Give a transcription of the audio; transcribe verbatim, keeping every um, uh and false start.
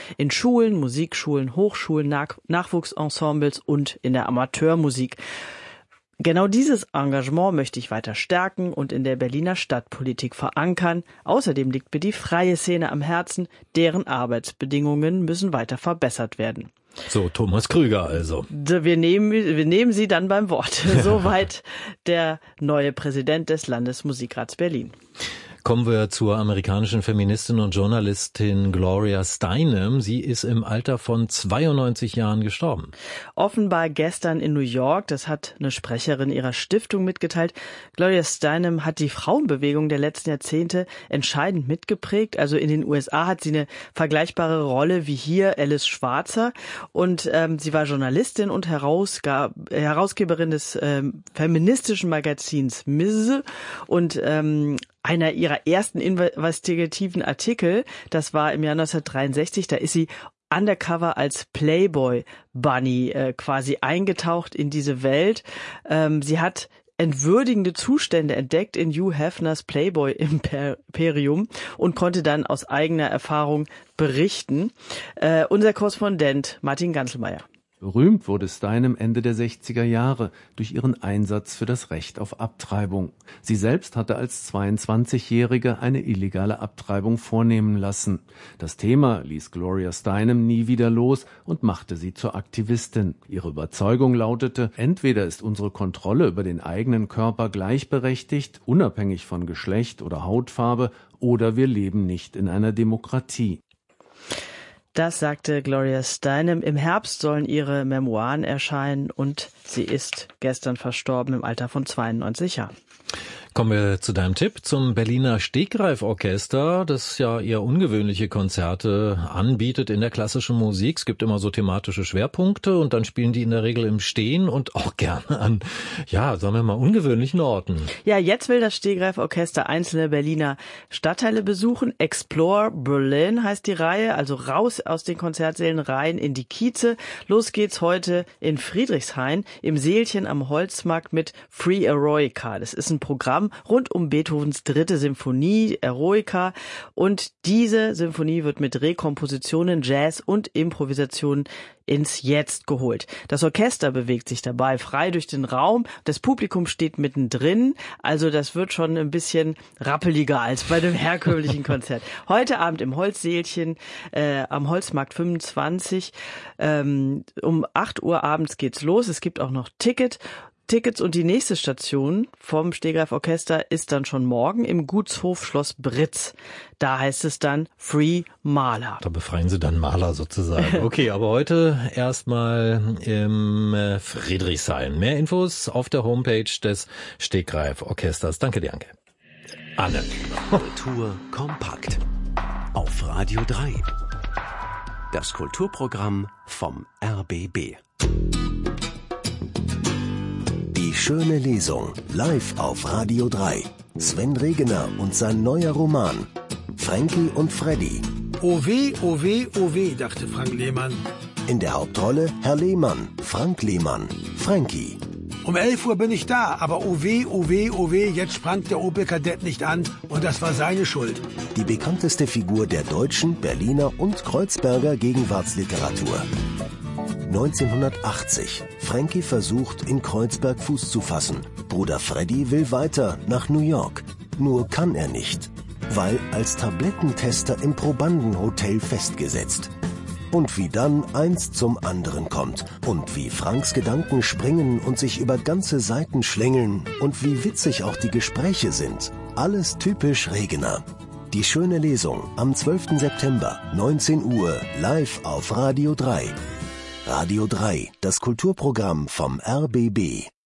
in Schulen, Musikschulen, Hochschulen, Nach- Nachwuchsensembles und in der Amateurmusik. Genau dieses Engagement möchte ich weiter stärken und in der Berliner Stadtpolitik verankern. Außerdem liegt mir die freie Szene am Herzen, deren Arbeitsbedingungen müssen weiter verbessert werden. So, Thomas Krüger also. Wir nehmen, wir nehmen Sie dann beim Wort. Soweit der neue Präsident des Landesmusikrats Berlin. Kommen wir zur amerikanischen Feministin und Journalistin Gloria Steinem. Sie ist im Alter von zweiundneunzig Jahren gestorben. Offenbar gestern in New York, das hat eine Sprecherin ihrer Stiftung mitgeteilt. Gloria Steinem hat die Frauenbewegung der letzten Jahrzehnte entscheidend mitgeprägt. Also in den U S A hat sie eine vergleichbare Rolle wie hier Alice Schwarzer. Und ähm, sie war Journalistin und Herausgab- Herausgeberin des ähm, feministischen Magazins Ms. Und ähm, einer ihrer ersten investigativen Artikel, das war im Jahr neunzehnhundertdreiundsechzig, da ist sie undercover als Playboy Bunny äh, quasi eingetaucht in diese Welt. Ähm, sie hat entwürdigende Zustände entdeckt in Hugh Hefners Playboy-Imperium und konnte dann aus eigener Erfahrung berichten. Äh, unser Korrespondent Martin Ganzelmeier. Berühmt wurde Steinem Ende der sechziger Jahre durch ihren Einsatz für das Recht auf Abtreibung. Sie selbst hatte als zweiundzwanzigjährige eine illegale Abtreibung vornehmen lassen. Das Thema ließ Gloria Steinem nie wieder los und machte sie zur Aktivistin. Ihre Überzeugung lautete: Entweder ist unsere Kontrolle über den eigenen Körper gleichberechtigt, unabhängig von Geschlecht oder Hautfarbe, oder wir leben nicht in einer Demokratie. Das sagte Gloria Steinem. Im Herbst sollen ihre Memoiren erscheinen und sie ist gestern verstorben im Alter von zweiundneunzig Jahren. Kommen wir zu deinem Tipp zum Berliner Stegreif-Orchester, das ja eher ungewöhnliche Konzerte anbietet in der klassischen Musik. Es gibt immer so thematische Schwerpunkte und dann spielen die in der Regel im Stehen und auch gerne an, ja, sagen wir mal, ungewöhnlichen Orten. Ja, jetzt will das Stegreif-Orchester einzelne Berliner Stadtteile besuchen. Explore Berlin heißt die Reihe, also raus aus den Konzertsälen rein in die Kieze. Los geht's heute in Friedrichshain im Sälchen am Holzmarkt mit Free Eroica. Das ist ein Programm rund um Beethovens dritte Symphonie, Eroica. Und diese Symphonie wird mit Rekompositionen, Jazz und Improvisationen ins Jetzt geholt. Das Orchester bewegt sich dabei frei durch den Raum. Das Publikum steht mittendrin. Also das wird schon ein bisschen rappeliger als bei dem herkömmlichen Konzert. Heute Abend im Holzsälchen äh, am Holzmarkt fünfundzwanzig. Ähm, um acht Uhr abends geht's los. Es gibt auch noch Ticket. Tickets und die nächste Station vom Stegreif Orchester ist dann schon morgen im Gutshof Schloss Britz. Da heißt es dann Free Maler. Da befreien sie dann Maler sozusagen. Okay, aber heute erstmal im Friedrichshain. Mehr Infos auf der Homepage des Stegreif Orchesters. Danke dir, Anke. Anne. Kultur kompakt. Auf Radio drei. Das Kulturprogramm vom R B B. Die schöne Lesung, live auf Radio drei. Sven Regener und sein neuer Roman. Frankie und Freddy. Oh weh, oh weh, oh weh, dachte Frank Lehmann. In der Hauptrolle Herr Lehmann, Frank Lehmann, Frankie. Um elf Uhr bin ich da, aber oh weh, oh weh, oh weh, jetzt sprang der Opel Kadett nicht an und das war seine Schuld. Die bekannteste Figur der deutschen, Berliner und Kreuzberger Gegenwartsliteratur. neunzehnhundertachtzig. Frankie versucht, in Kreuzberg Fuß zu fassen. Bruder Freddy will weiter nach New York. Nur kann er nicht, weil als Tablettentester im Probandenhotel festgesetzt. Und wie dann eins zum anderen kommt. Und wie Franks Gedanken springen und sich über ganze Seiten schlängeln. Und wie witzig auch die Gespräche sind. Alles typisch Regener. Die schöne Lesung am zwölften September, neunzehn Uhr, live auf Radio drei. Radio drei, das Kulturprogramm vom R B B.